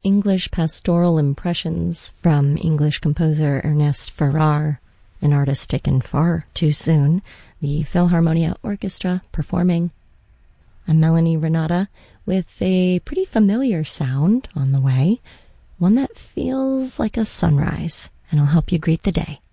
English pastoral impressions from English composer Ernest Farrar, an artist taken far too soon, the Philharmonia Orchestra performing. I'm Melanie Renata with a pretty familiar sound on the way, one that feels like a sunrise, and I'll help you greet the day.